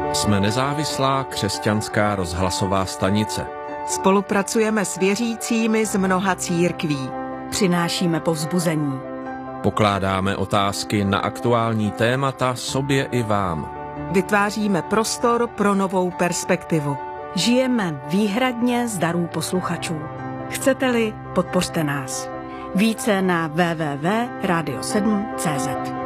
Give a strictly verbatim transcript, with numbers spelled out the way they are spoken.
Jsme nezávislá křesťanská rozhlasová stanice. Spolupracujeme s věřícími z mnoha církví. Přinášíme povzbuzení. Pokládáme otázky na aktuální témata sobě i vám. Vytváříme prostor pro novou perspektivu. Žijeme výhradně z darů posluchačů. Chcete-li, podpořte nás. Více na w w w tečka radio sedm tečka c z.